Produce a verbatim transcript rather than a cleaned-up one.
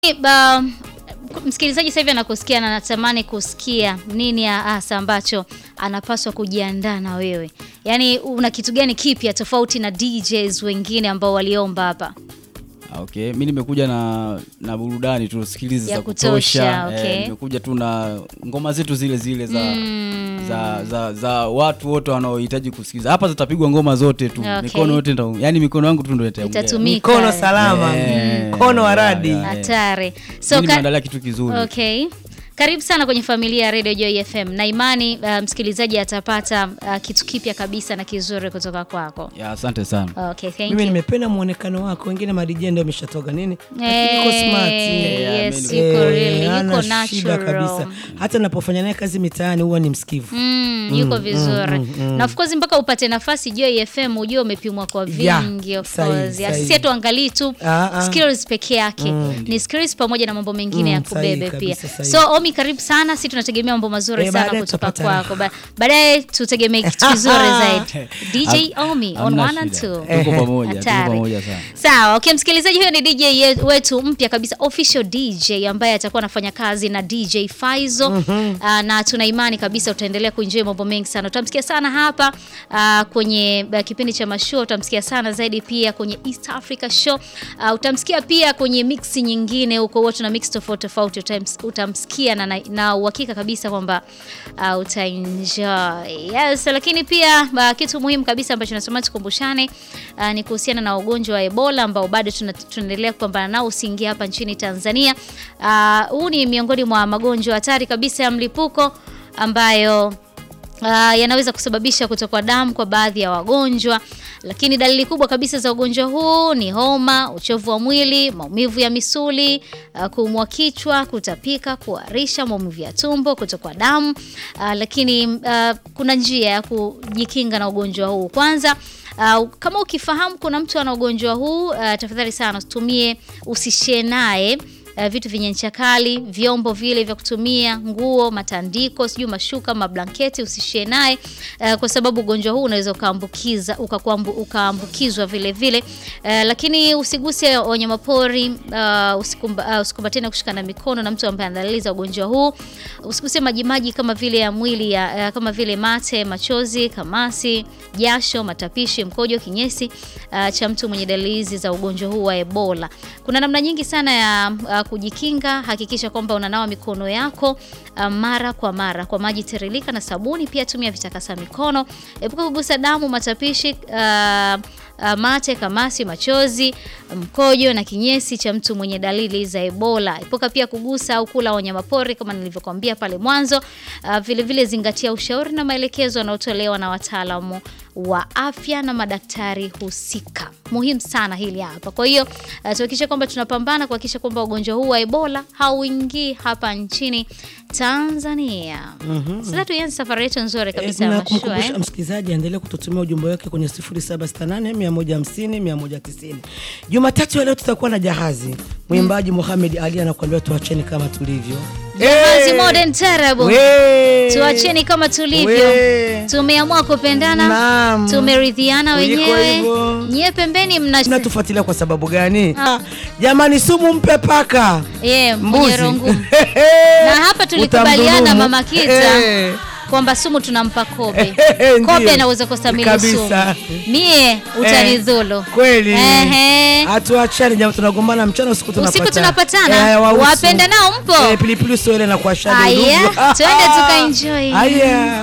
Ba, msikilizaji sasa hivi anakusikia na anatamani kusikia nini hasa ambacho anapaswa kujiandaa na wewe. Yaani una kitu gani kipya tofauti na D Js wengine ambao waliomba hapa? Okay, mimi nimekuja na na burudani tu, sikiliza za kutosha. kutosha. Okay. Eh, nimekuja tu na ngoma zetu zile zile za mm. za, za za watu wote wanaohitaji kusikiliza. Hapa zitapigwa ngoma zote tu. Okay. Mikono yote ndio, yani mikono yangu tu ndio itatumika. Mikono salama, eh, mkono wa radi. Hatari. So mimi nimeandalia kitu kizuri. Okay. Karibu sana kwenye familia ya Radio Joy F M. Na imani uh, msikilizaji atapata uh, kitu kipya kabisa na kizuri kutoka kwako. Ya, asante sana. Okay, thank Mimi you. nimependa muonekano wako. Wengine madijendo wameshatoka nini? Hey, Yuko smart. yes, Yeah, yuko Eh, really, hana yuko shida natural. kabisa. Hata ninapofanya naye kazi mitaani huwa ni msikivu. Mm, yuko vizuri. mm, mm, mm. Na of course mpaka upate nafasi Joy F M ujue umepimwa kwa vingi, Yeah, of sahi, course. sahi. Sisi tuangalie tu Ah, ah. skills peke yake. Mm. Ni skills pamoja na mambo mengine Mm, ya kubebe sahi pia. kabisa, sahi. So Omi, karibu sana. Sisi tunategemea mambo mazuri Eh, sana baadaye kutoka tutapata. kwako. Ba- Baadaye tutegemee kitu kizuri zaidi. D J Omi on Hamna one and shida. two. Tuko pamoja, tuko Hatari. pamoja sana. Sawa, okay msikilizaji, huyo ni D J ye- wetu mpya kabisa, official D J ambaye atakuwa anafanya kazi na D J Faizo. Mm-hmm. Uh, na tuna imani kabisa utaendelea kuenjoy mambo mengi sana. Utamsikia sana hapa uh, kwenye uh, kipindi cha mashow, utamsikia sana zaidi pia kwenye East Africa Show. Uh, utamsikia pia kwenye mix nyingine huko, wote na mix tofauti tofauti utams, utamsikia na na uhakika kabisa kwamba uh, utaenjoy. Yes, lakini pia uh, kitu muhimu kabisa ambacho nasema tukumbushane uh, ni kuhusiana na ugonjwa wa Ebola ambao bado tuna- tunaendelea kupambana nao usiingie hapa nchini Tanzania. Uh, huu ni miongoni mwa magonjwa hatari kabisa ya mlipuko ambayo Uh, yanaweza kusababisha kutokwa damu kwa baadhi ya wagonjwa, lakini dalili kubwa kabisa za ugonjwa huu ni homa, uchovu wa mwili, maumivu ya misuli, uh, kuumwa kichwa, kutapika, kuharisha, maumivu ya tumbo, kutokwa damu. Uh, lakini uh, kuna njia ya kujikinga na ugonjwa huu. Kwanza, Uh, kama ukifahamu kuna mtu ana ugonjwa huu, uh, tafadhali sana usitumie, usishare naye Uh, vitu vyenye ncha kali, vyombo vile vya kutumia, nguo, matandiko, sijui mashuka, mablanketi, usishare naye uh, kwa sababu ugonjwa huu unaweza ukaambukiza ukakuambu, ukaambukizwa vile vile. Uh, lakini usiguse wanyamapori, uh, usikumba, uh, usikumbatane kushikana mikono na mtu ambaye ana dalili za ugonjwa huu. Usiguse maji maji kama vile ya mwili ya, uh, kama vile mate, machozi, kamasi, jasho, matapishi, mkojo, kinyesi uh, cha mtu mwenye dalili hizi za ugonjwa huu wa Ebola. Kuna namna nyingi sana ya uh, kujikinga. Hakikisha kwamba unanawa mikono yako uh, mara kwa mara kwa maji tiririka na sabuni. Pia tumia vitakasa mikono. Epuka kugusa damu, matapishi, uh, uh, mate, kamasi, machozi, mkojo na kinyesi cha mtu mwenye dalili za Ebola. Epuka pia kugusa au kula wanyamapori kama nilivyokuambia pale mwanzo. Uh, vile vile zingatia ushauri na maelekezo yanayotolewa na wataalamu wa afya na madaktari husika. Muhimu sana hili hapa. Kwa hiyo uh, tuhakikishe kwamba tunapambana kuhakikisha kwamba ugonjwa huu wa Ebola hauingii hapa nchini Tanzania. Mhm. Sasa tuanze safari yetu nzuri kabisa ya mashua. Kumkumbusha msikilizaji aendelee kututumia ujumbe wake kwenye sifuri saba sita nane mia moja hamsini mia moja tisini. Jumatatu ya leo tutakuwa na jahazi. Mwimbaji Mohamed Ali anakuambia tuacheni kama tulivyo. Jahazi Hey! Modern Terrible. We! Tuacheni kama tulivyo. We! Tumeamua kupendana. Naam. Tumeridhiana Kuliko wenyewe. hivyo. Nyie pembeni mna Mnatufuatilia kwa sababu gani? Ah. Jamani, sumu mpe paka. eh Mbuzi. mwenye rongo. Na hapa tulikubaliana Utamdhulumu. Mama Kita Eh. kwamba sumu tunampa Kobe. Ndiyo. Kobe anaweza kustamili Kabisa. sumu. Mie utanidhulu. Kweli. Ehe. Hatuachani jamaa, tunagombana mchana usiku tunapatana. Usiku tunapatana. Eh, wausu. Wapenda nao mpo? Eh, pilipili sio ile na kuashana Aya, ndugu. twende tukaenjoy. Aya.